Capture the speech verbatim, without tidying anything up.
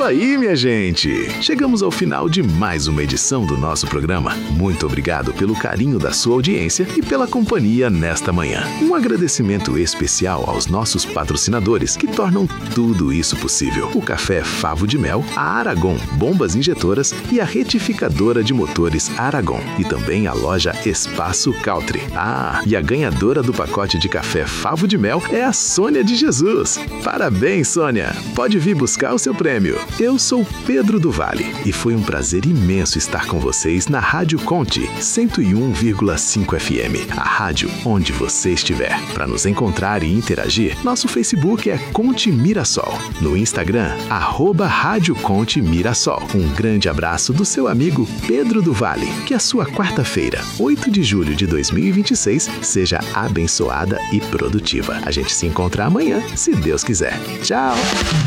aí, minha gente! Chegamos ao final de mais uma edição do nosso programa. Muito obrigado pelo carinho da sua audiência e pela companhia nesta manhã. Um agradecimento especial aos nossos patrocinadores que tornam tudo isso possível. O Café Favo de Mel, a Aragon Bombas Injetoras e a retificadora de motores Aragon. E também a loja Espaço Country. Ah, e a ganhadora do pacote de café Favo de Mel é a Sônia de Jesus. Parabéns, Sônia! Pode vir buscar o seu prêmio. Eu sou Pedro do Vale e foi um prazer imenso estar com vocês na Rádio Conte cento e um vírgula cinco F M, a rádio onde você estiver. Para nos encontrar e interagir, nosso Facebook é Conte Mirassol. No Instagram, arroba Rádio Conte Mirassol. Um grande abraço do seu amigo Pedro do Vale. Que a sua quarta-feira, oito de julho de dois mil e vinte e seis, seja abençoada e produtiva. A gente se encontra amanhã, se Deus quiser. Tchau!